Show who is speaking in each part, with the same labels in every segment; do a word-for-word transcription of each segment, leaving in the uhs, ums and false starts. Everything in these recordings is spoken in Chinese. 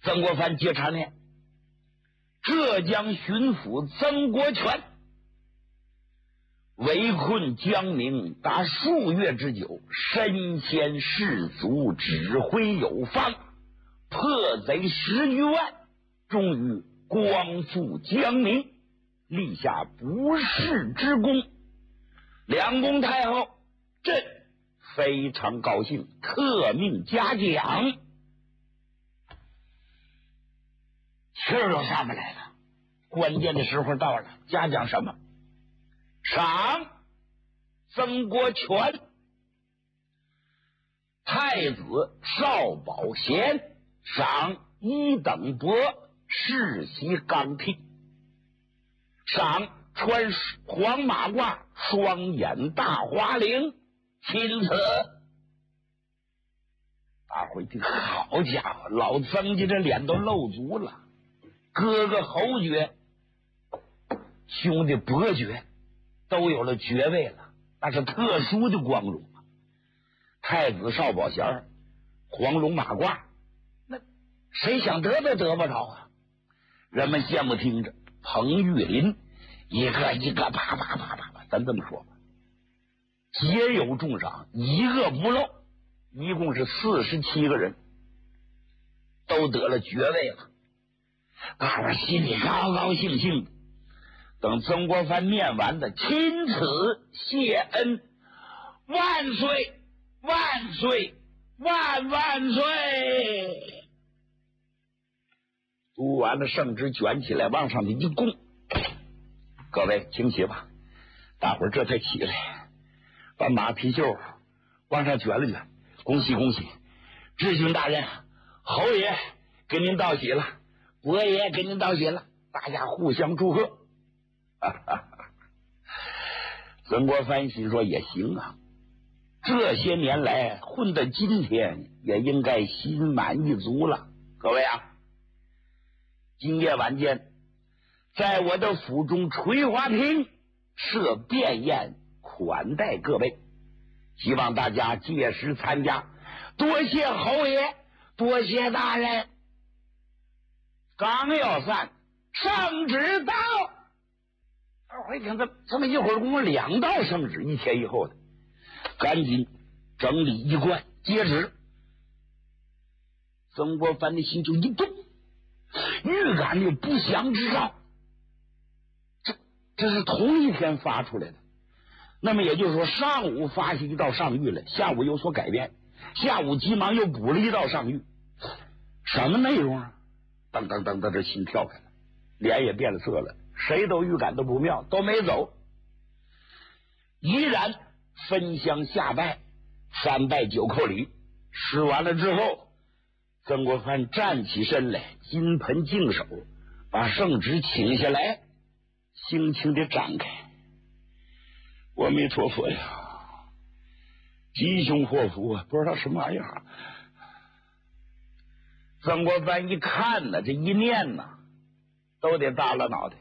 Speaker 1: 曾国藩接谗言，浙江巡抚曾国荃围困江宁达数月之久，身先士卒，指挥有方，破贼十余万，终于光复江宁，立下不世之功。两宫太后朕非常高兴，特命嘉奖。气儿都上不来了，关键的时候到了，嘉奖什么？赏曾国荃太子少保衔，赏一等伯世袭钢替，赏穿黄马褂双眼大花翎，钦此。大伙一听，好家伙，老曾家这脸都露足了，哥哥侯爵，兄弟伯爵都有了爵位了，那是特殊的光荣啊！太子少保衔，黄龙马褂，那谁想得都得不着啊！人们羡慕听着，彭玉麟一个一个啪啪啪啪啪，咱这么说吧，皆有重赏，一个不漏，一共是四十七个人都得了爵位了。大伙心里高高兴兴的。等曾国藩念完的，钦此谢恩，万岁万岁万万岁。读完了圣旨，卷起来往上面一供，各位请起吧。大伙儿这才起来，把马皮袖往上卷了卷，恭喜恭喜，智兄大人，侯爷给您道喜了，伯爷给您道喜了，大家互相祝贺。曾国藩心说也行啊，这些年来混到今天，也应该心满意足了。各位啊，今夜晚间，在我的府中垂花厅设便宴款待各位，希望大家届时参加。多谢侯爷，多谢大人。刚要散，圣旨到。二会一听，这这么一会儿共有两道圣旨，一前一后的，赶紧整理衣冠，接旨。曾国藩的心就一动，预感有不祥之兆。这这是同一天发出来的，那么也就是说，上午发起一道上谕来，下午有所改变，下午急忙又补了一道上谕，什么内容啊？噔噔噔噔，这心跳开了，脸也变了色了。谁都预感都不妙，都没走，依然分香下拜，三拜九叩礼。施完了之后，曾国藩站起身来，金盆净手，把圣旨请下来，轻轻地展开。阿弥陀佛呀，吉凶祸福啊，不知道什么玩意儿。曾国藩一看呢，这一念呢，都得耷拉脑袋。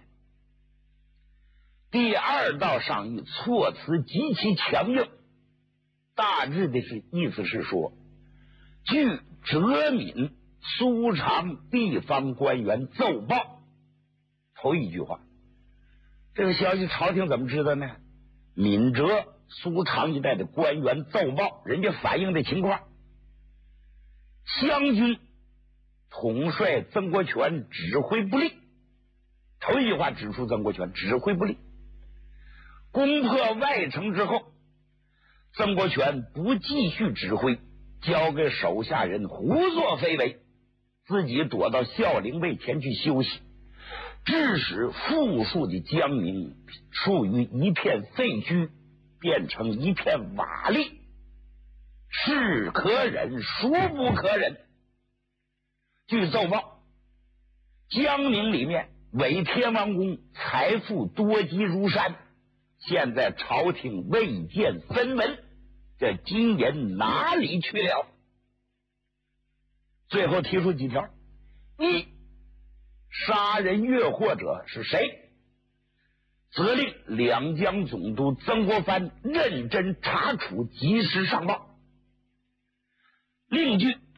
Speaker 1: 第二道上谕措辞极其强硬，大致的是意思是说，据哲闽、苏常地方官员奏报，头一句话，这个消息朝廷怎么知道呢？闽浙、苏常一带的官员奏报，人家反映的情况，湘军统帅曾国荃指挥不力，头一句话指出曾国荃指挥不力。攻破外城之后，曾国荃不继续指挥，交给手下人胡作非为，自己躲到孝陵卫前去休息，致使富庶的江宁处于一片废墟，变成一片瓦砾，是可忍孰不可忍。据奏报，江宁里面伪天王宫财富多积如山，现在朝廷未见分文，这金银哪里去了？最后提出几条：一，杀人越货者是谁？责令两江总督曾国藩认真查处，及时上报。另据